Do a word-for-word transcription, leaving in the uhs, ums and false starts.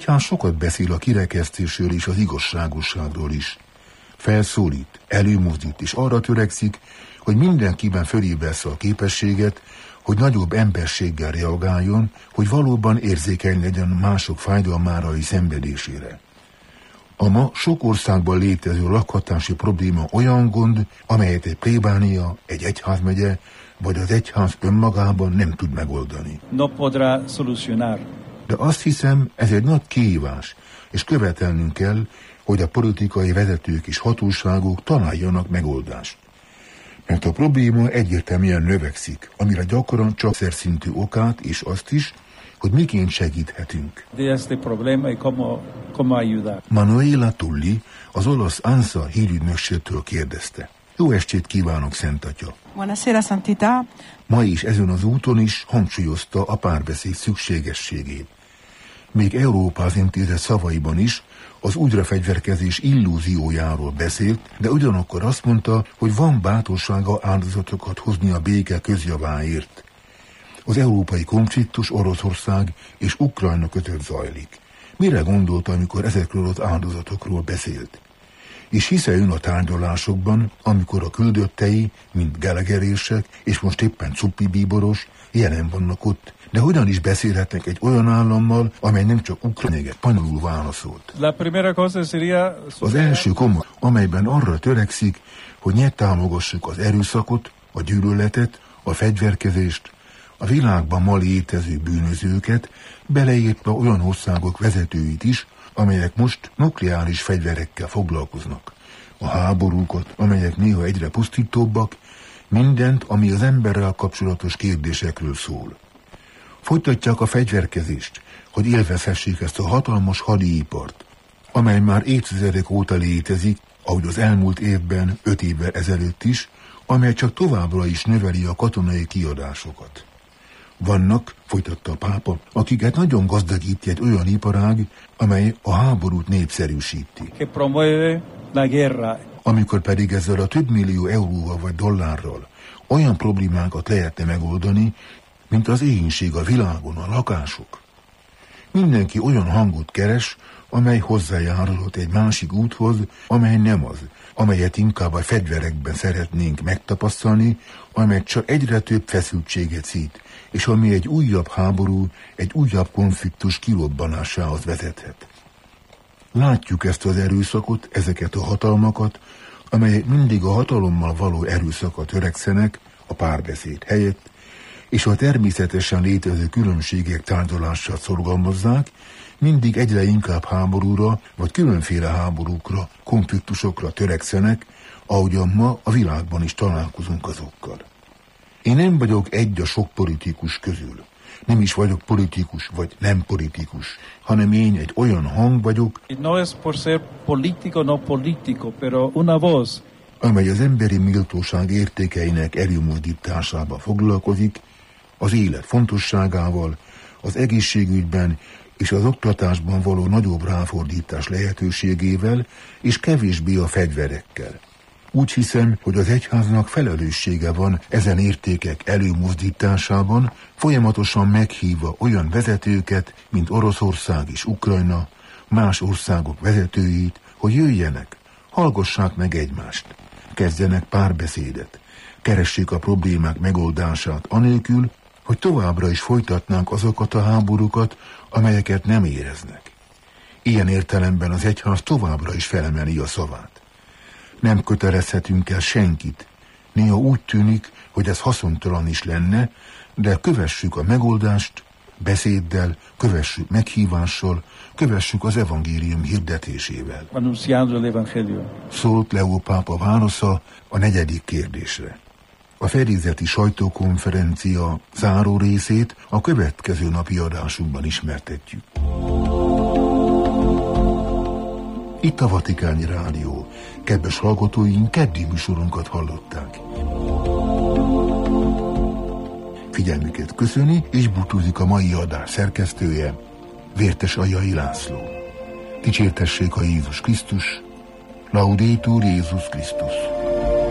egyház sokat beszél a kirekesztésről és az igazságosságról is. Felszólít, előmozdít és arra törekszik, hogy mindenkiben fölébreszte a képességet, hogy nagyobb emberséggel reagáljon, hogy valóban érzékeny legyen mások fájdalmára és szenvedésére. A ma sok országban létező lakhatási probléma olyan gond, amelyet egy plébánia, egy egyházmegye vagy az egyház önmagában nem tud megoldani. No podrá solucionar. De azt hiszem, ez egy nagy kihívás, és követelnünk kell, hogy a politikai vezetők és hatóságok találjanak megoldást. Mert a probléma egyértelműen növekszik, amire gyakran csak szerszintű okát és azt is, hogy miként segíthetünk. Manuela Tulli az olasz ANSA hírügynökségtől kérdezte. Jó estét kívánok, Szent Atya! Buonasera, Santità! Ma is ezen az úton is hangsúlyozta a párbeszéd szükségességét. Még Európáz Intézet szavaiban is az újrafegyverkezés illúziójáról beszélt, de ugyanakkor azt mondta, hogy van bátorsága áldozatokat hozni a béke közjaváért. Az európai konfliktus Oroszország és Ukrajna között zajlik. Mire gondolt, amikor ezekről az áldozatokról beszélt? És hisze ön a tárgyalásokban, amikor a küldöttei, mint gelegerések, és most éppen Cuppi bíboros, jelen vannak ott, de hogyan is beszélhetnek egy olyan állammal, amely nem csak Ukrajnáget spanyolul válaszolt? Az első komoly, amelyben arra törekszik, hogy ne támogassuk az erőszakot, a gyűlöletet, a fegyverkezést, a világban ma létező bűnözőket, beleértve olyan országok vezetőit is, amelyek most nukleáris fegyverekkel foglalkoznak. A háborúkat, amelyek néha egyre pusztítóbbak, mindent, ami az emberrel kapcsolatos kérdésekről szól. Folytatják a fegyverkezést, hogy élvezhessék ezt a hatalmas hadipart, amely már évtizedek óta létezik, ahogy az elmúlt évben, öt évvel ezelőtt is, amely csak továbbra is növeli a katonai kiadásokat. Vannak, folytatta a pápa, akiket nagyon gazdagít egy olyan iparág, amely a háborút népszerűsíti. Amikor pedig ezzel a több millió euróval vagy dollárral olyan problémákat lehetne megoldani, mint az éhínség a világon, a lakások. Mindenki olyan hangot keres, amely hozzájárulhat egy másik úthoz, amely nem az, amelyet inkább a fegyverekben szeretnénk megtapasztalni, amely csak egyre több feszültséget szít, és ami egy újabb háború, egy újabb konfliktus kirobbanásához vezethet. Látjuk ezt az erőszakot, ezeket a hatalmakat, amelyek mindig a hatalommal való erőszakra törekszenek a párbeszéd helyett, és a természetesen létező különbségek tárgyalását szorgalmazzák, mindig egyre inkább háborúra, vagy különféle háborúkra, konfliktusokra törekszenek, ahogyan ma a világban is találkozunk azokkal. Én nem vagyok egy a sok politikus közül. Nem is vagyok politikus, vagy nem politikus, hanem én egy olyan hang vagyok, no es por ser político, no político, pero una voz, amely az emberi méltóság értékeinek előmozdításába foglalkozik, az élet fontosságával, az egészségügyben és az oktatásban való nagyobb ráfordítás lehetőségével, és kevésbé a fegyverekkel. Úgy hiszem, hogy az egyháznak felelőssége van ezen értékek előmozdításában, folyamatosan meghívva olyan vezetőket, mint Oroszország és Ukrajna, más országok vezetőit, hogy jöjjenek, hallgassák meg egymást, kezdjenek párbeszédet, keressék a problémák megoldását anélkül, hogy továbbra is folytatnánk azokat a háborúkat, amelyeket nem éreznek. Ilyen értelemben az egyház továbbra is felemeli a szavát. Nem kötelezhetünk el senkit. Néha úgy tűnik, hogy ez haszontalan is lenne, de kövessük a megoldást beszéddel, kövessük meghívással, kövessük az evangélium hirdetésével. Szólt Leó pápa válasza a negyedik kérdésre. A fedélzeti sajtókonferencia záró részét a következő napi adásunkban ismertetjük. Itt a Vatikáni Rádió. Kedves hallgatóink, keddi műsorunkat hallották. Figyelmüket köszöni és búcsúzik a mai adás szerkesztője, Vértes Ajai László. Dicsértessék a Jézus Krisztus, Laudetur Jézus Krisztus.